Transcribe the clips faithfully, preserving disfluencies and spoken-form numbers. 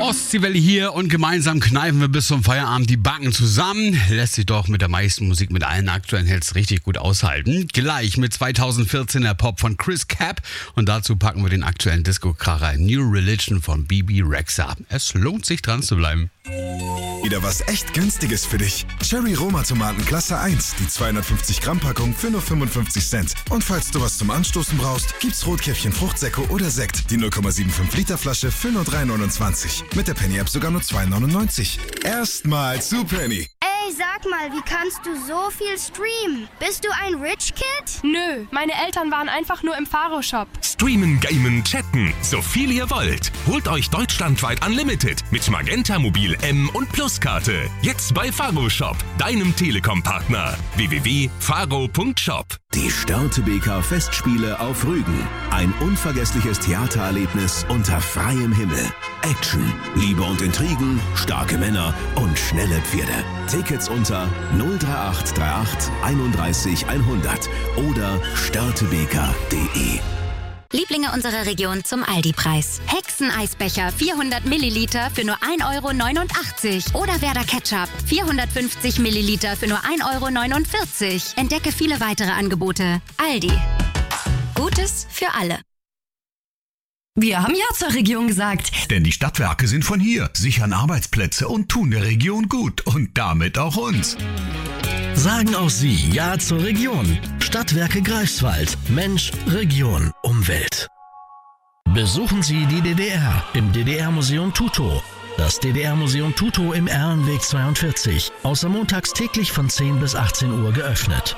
Ostseewelle hier und gemeinsam kneifen wir bis zum Feierabend die Backen zusammen. Lässt sich doch mit der meisten Musik mit allen aktuellen Hits richtig gut aushalten. Gleich mit zweitausendvierzehn der Pop von Chris Cap und dazu packen wir den aktuellen Disco-Kracher New Religion von B B Rexha. Es lohnt sich dran zu bleiben. Wieder was echt Günstiges für dich. Cherry Roma Tomaten Klasse eins, die zweihundertfünfzig Gramm Packung für nur fünfundfünfzig Cent. Und falls du was zum Anstoßen brauchst, gibt's Rotkäppchen Fruchtsäcke oder Sekt. Die null Komma fünfundsiebzig Liter Flasche für nur drei neunundzwanzig. Mit der Penny App sogar nur zwei neunundneunzig. Erstmal zu Penny. Ey, sag mal, wie kannst du so viel streamen? Bist du ein Rich Kid? Nö, meine Eltern waren einfach nur im Faro-Shop. Streamen, gamen, chatten, so viel ihr wollt. Holt euch deutschlandweit Unlimited mit Magenta Mobil M und Pluskarte. Jetzt bei Faro-Shop, deinem Telekom-Partner. w w w punkt faro punkt shop. Die Störtebeker Festspiele auf Rügen. Ein unvergessliches Theatererlebnis unter freiem Himmel. Action, Liebe und Intrigen, starke Männer und schnelle Pferde. Tickets unter null drei acht drei acht einunddreißig hundert oder störtebeker punkt de. Lieblinge unserer Region zum Aldi-Preis. Hexeneisbecher vierhundert Milliliter für nur ein Euro neunundachtzig. Oder Werder Ketchup vierhundertfünfzig Milliliter für nur ein Euro neunundvierzig. Entdecke viele weitere Angebote. Aldi. Gutes für alle. Wir haben Ja zur Region gesagt. Denn die Stadtwerke sind von hier, sichern Arbeitsplätze und tun der Region gut. Und damit auch uns. Sagen auch Sie Ja zur Region. Stadtwerke Greifswald. Mensch, Region, Umwelt. Besuchen Sie die D D R im D D R-Museum Tutow. Das D D R-Museum Tutow im Erlenweg zweiundvierzig. Außer montags täglich von zehn bis achtzehn Uhr geöffnet.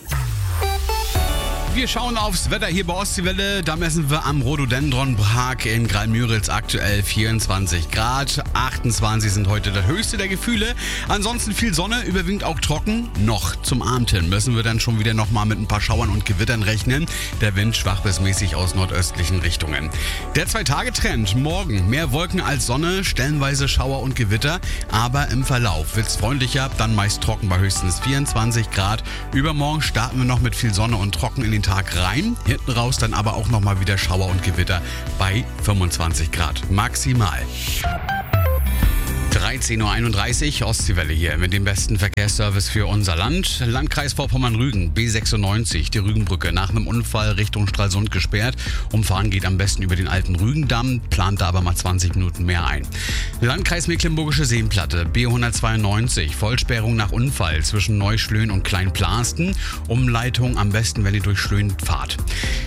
Wir schauen aufs Wetter hier bei Ostseewelle. Da messen wir am Rhododendron-Park in Graal-Müritz aktuell vierundzwanzig Grad. achtundzwanzig sind heute das höchste der Gefühle. Ansonsten viel Sonne, überwiegend auch trocken. Noch zum Abend hin müssen wir dann schon wieder nochmal mit ein paar Schauern und Gewittern rechnen. Der Wind schwach bis mäßig aus nordöstlichen Richtungen. Der Zwei-Tage-Trend. Morgen mehr Wolken als Sonne, stellenweise Schauer und Gewitter. Aber im Verlauf wird's freundlicher, dann meist trocken bei höchstens vierundzwanzig Grad. Übermorgen starten wir noch mit viel Sonne und trocken in den Tag rein, hinten raus dann aber auch nochmal wieder Schauer und Gewitter bei fünfundzwanzig Grad maximal. dreizehn Uhr einunddreißig, Ostseewelle hier mit dem besten Verkehrsservice für unser Land. Landkreis Vorpommern-Rügen, B sechsundneunzig, die Rügenbrücke, nach einem Unfall Richtung Stralsund gesperrt. Umfahren geht am besten über den alten Rügendamm, plant da aber mal zwanzig Minuten mehr ein. Landkreis Mecklenburgische Seenplatte, B hundertzweiundneunzig, Vollsperrung nach Unfall zwischen Neuschlön und Kleinplasten. Umleitung am besten, wenn ihr durch Schlön fahrt.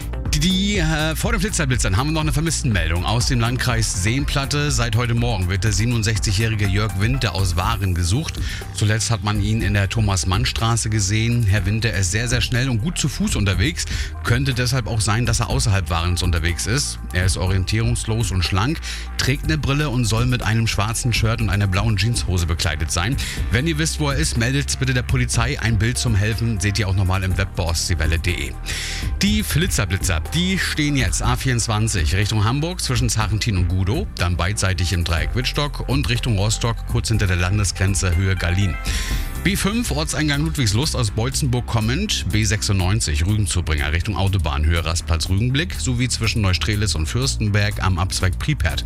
Die, äh, vor den Blitzerblitzern haben wir noch eine Vermisstenmeldung aus dem Landkreis Seenplatte. Seit heute Morgen wird der siebenundsechzigjährige Jörg Winter aus Waren gesucht. Zuletzt hat man ihn in der Thomas-Mann-Straße gesehen. Herr Winter ist sehr, sehr schnell und gut zu Fuß unterwegs. Könnte deshalb auch sein, dass er außerhalb Warens unterwegs ist. Er ist orientierungslos und schlank, trägt eine Brille und soll mit einem schwarzen Shirt und einer blauen Jeanshose bekleidet sein. Wenn ihr wisst, wo er ist, meldet bitte der Polizei. Ein Bild zum Helfen seht ihr auch nochmal im Web bei ostseewelle punkt de. Die Flitzerblitzer, die stehen jetzt A vierundzwanzig Richtung Hamburg zwischen Zachentin und Gudow, dann beidseitig im Dreieck Wittstock und Richtung Rostock kurz hinter der Landesgrenze Höhe Gallien. B fünf Ortseingang Ludwigslust aus Beutzenburg kommend, B sechsundneunzig Rügenzubringer Richtung Autobahn Höhe Rastplatz Rügenblick sowie zwischen Neustrelitz und Fürstenberg am Abzweig Pripert.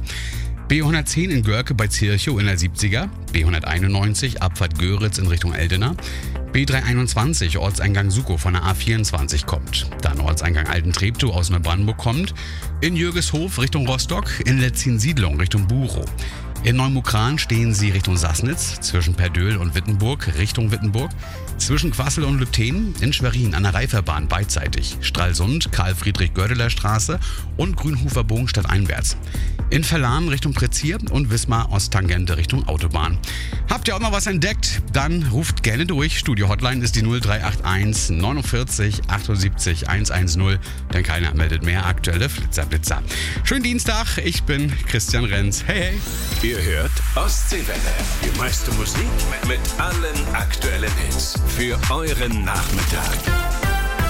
B hundertzehn in Görke bei Zirchow in der siebziger, B hunderteinundneunzig Abfahrt Göritz in Richtung Eldena, B dreihunderteinundzwanzig Ortseingang Sukow von der A vierundzwanzig kommt, dann Ortseingang Altentreptow aus Neubrandenburg kommt, in Jürgeshof Richtung Rostock, in Letzin-Siedlung Richtung Buchow. In Neumukran stehen sie Richtung Sassnitz, zwischen Perdöhl und Wittenburg Richtung Wittenburg, zwischen Quassel und Lübten, in Schwerin an der Reiferbahn beidseitig, Stralsund, Karl-Friedrich-Gördeler-Straße und Grünhofer Bogen stadteinwärts. In Verlan Richtung Prezier und Wismar Osttangente Richtung Autobahn. Habt ihr auch noch was entdeckt? Dann ruft gerne durch. Studio-Hotline ist die null drei acht eins neunundvierzig achtundsiebzig hundertzehn, denn keiner meldet mehr aktuelle Flitzerblitzer. Schönen Dienstag, ich bin Christian Renz. Hey, hey! Ihr hört Ostseewelle. Die meiste Musik mit allen aktuellen Hits für euren Nachmittag.